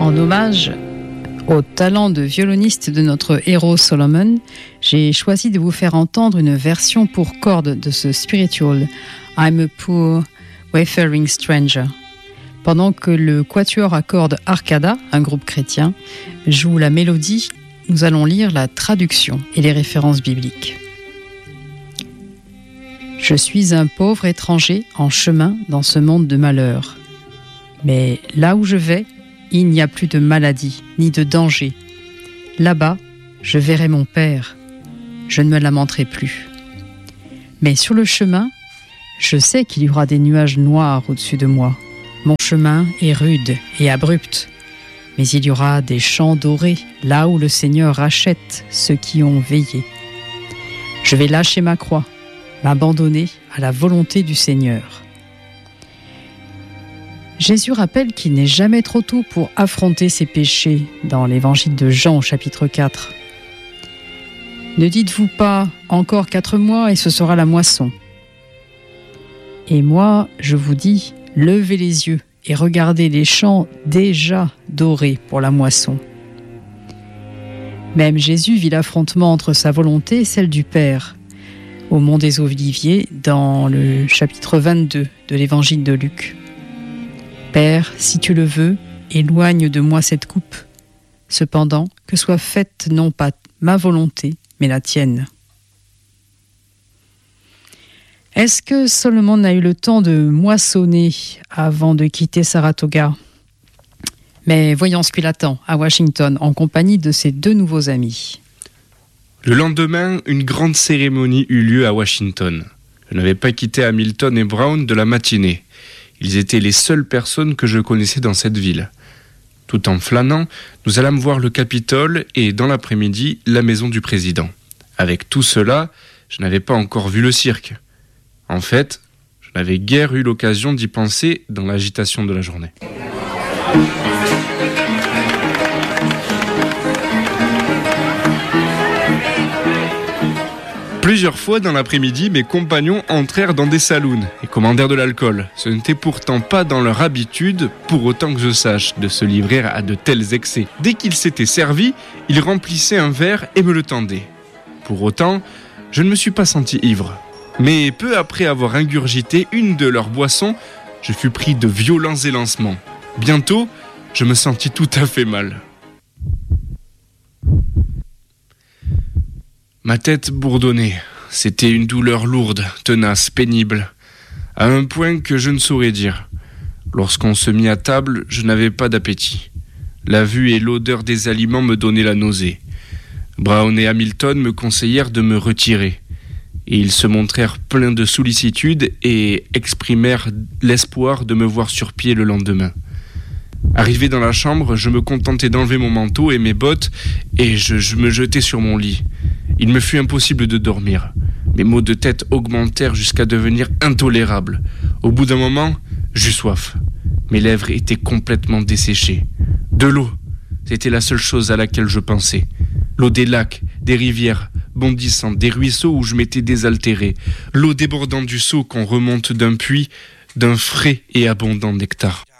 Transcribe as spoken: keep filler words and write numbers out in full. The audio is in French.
En hommage au talent de violoniste de notre héros Solomon, j'ai choisi de vous faire entendre une version pour cordes de ce spiritual I'm a Poor Wayfaring Stranger. Pendant que le quatuor à cordes Arcada, un groupe chrétien, joue la mélodie, nous allons lire la traduction et les références bibliques. Je suis un pauvre étranger en chemin dans ce monde de malheur. Mais là où je vais, il n'y a plus de maladie, ni de danger. Là-bas, je verrai mon Père. Je ne me lamenterai plus. Mais sur le chemin, je sais qu'il y aura des nuages noirs au-dessus de moi. Mon chemin est rude et abrupt, mais il y aura des champs dorés, là où le Seigneur rachète ceux qui ont veillé. Je vais lâcher ma croix, m'abandonner à la volonté du Seigneur. Jésus rappelle qu'il n'est jamais trop tôt pour affronter ses péchés dans l'évangile de Jean au chapitre quatre. Ne dites-vous pas « encore quatre mois et ce sera la moisson ». Et moi, je vous dis, levez les yeux et regardez les champs déjà dorés pour la moisson. Même Jésus vit l'affrontement entre sa volonté et celle du Père, au mont des Oliviers, dans le chapitre vingt-deux de l'évangile de Luc. Père, si tu le veux, éloigne de moi cette coupe. Cependant, que soit faite non pas ma volonté, mais la tienne. Est-ce que Solomon a eu le temps de moissonner avant de quitter Saratoga ? Mais voyons ce qu'il attend à Washington en compagnie de ses deux nouveaux amis. Le lendemain, une grande cérémonie eut lieu à Washington. Je n'avais pas quitté Hamilton et Brown de la matinée. Ils étaient les seules personnes que je connaissais dans cette ville. Tout en flânant, nous allâmes voir le Capitole et, dans l'après-midi, la maison du président. Avec tout cela, je n'avais pas encore vu le cirque. En fait, je n'avais guère eu l'occasion d'y penser dans l'agitation de la journée. Plusieurs fois dans l'après-midi, mes compagnons entrèrent dans des saloons et commandèrent de l'alcool. Ce n'était pourtant pas dans leur habitude, pour autant que je sache, de se livrer à de tels excès. Dès qu'ils s'étaient servis, ils remplissaient un verre et me le tendaient. Pour autant, je ne me suis pas senti ivre. Mais peu après avoir ingurgité une de leurs boissons, je fus pris de violents élancements. Bientôt, je me sentis tout à fait mal. Ma tête bourdonnait. C'était une douleur lourde, tenace, pénible, à un point que je ne saurais dire. Lorsqu'on se mit à table, je n'avais pas d'appétit. La vue et l'odeur des aliments me donnaient la nausée. Brown et Hamilton me conseillèrent de me retirer. Et ils se montrèrent pleins de sollicitude et exprimèrent l'espoir de me voir sur pied le lendemain. Arrivé dans la chambre, je me contentais d'enlever mon manteau et mes bottes et je, je me jetai sur mon lit. Il me fut impossible de dormir. Mes maux de tête augmentèrent jusqu'à devenir intolérables. Au bout d'un moment, j'eus soif. Mes lèvres étaient complètement desséchées. De l'eau, c'était la seule chose à laquelle je pensais. L'eau des lacs, des rivières bondissantes, des ruisseaux où je m'étais désaltéré. L'eau débordant du seau qu'on remonte d'un puits, d'un frais et abondant nectar.